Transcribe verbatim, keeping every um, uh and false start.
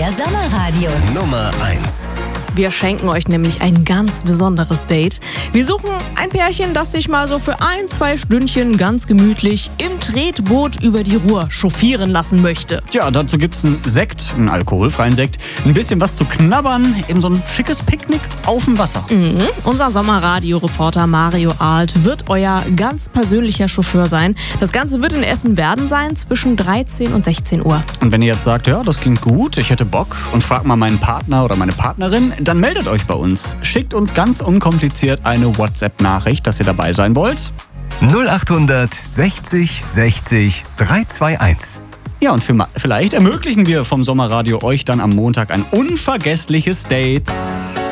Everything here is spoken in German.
Sommerradio Nummer eins. Wir schenken euch nämlich ein ganz besonderes Date. Wir suchen ein Pärchen, das sich mal so für ein, zwei Stündchen ganz gemütlich im Tretboot über die Ruhr chauffieren lassen möchte. Tja, dazu gibt's einen Sekt, einen alkoholfreien Sekt, ein bisschen was zu knabbern, eben so ein schickes Picknick auf dem Wasser. Mhm. Unser Sommerradio-Reporter Mario Alt wird euer ganz persönlicher Chauffeur sein. Das Ganze wird in Essen-Werden sein, zwischen dreizehn und sechzehn Uhr. Und wenn ihr jetzt sagt, ja, das klingt gut, ich hätte Bock und fragt mal meinen Partner oder meine Partnerin, dann meldet euch bei uns. Schickt uns ganz unkompliziert eine WhatsApp-Nachricht, dass ihr dabei sein wollt. null achthundert sechzig sechzig dreihunderteinundzwanzig. Ja, und für, vielleicht ermöglichen wir vom Sommerradio euch dann am Montag ein unvergessliches Date.